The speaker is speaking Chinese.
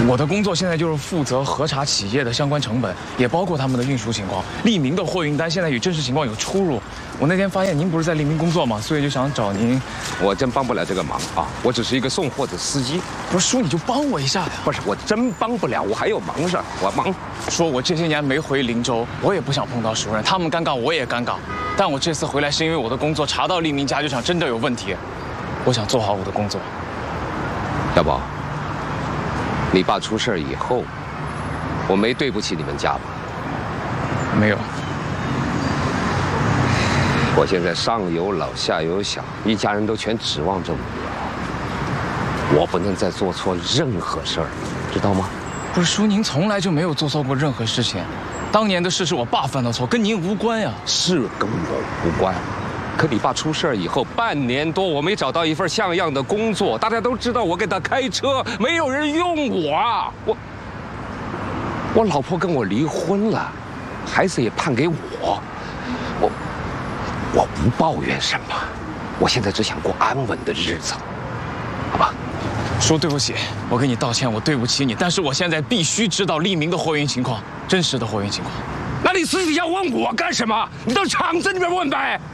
我的工作现在就是负责核查企业的相关成本，也包括他们的运输情况。利明的货运单现在与真实情况有出入。我那天发现您不是在利明工作吗？所以就想找您。 我真帮不了这个忙啊！我只是一个送货的司机。 不是叔，你就帮我一下呀！ 不是，我真帮不了，我还有忙事儿，我忙。 说我这些年没回林州，我也不想碰到熟人，他们尴尬我也尴尬。但我这次回来是因为我的工作查到利明家具厂真的有问题，我想做好我的工作。 小宝，你爸出事以后，我没对不起你们家吧？ 没有。 我现在上有老下有小，一家人都全指望着我不能再做错任何事儿，知道吗？ 不是叔，您从来就没有做错过任何事情。当年的事是我爸犯的错，跟您无关呀。 是跟我无关，可你爸出事以后半年多，我没找到一份像样的工作，大家都知道我给他开车，没有人用我。我老婆跟我离婚了，孩子也判给我不抱怨什么，我现在只想过安稳的日子，好吧？ 叔，对不起，我给你道歉，我对不起你，但是我现在必须知道利明的货运情况，真实的货运情况。 那你自己要问我干什么？你到厂子里面问呗。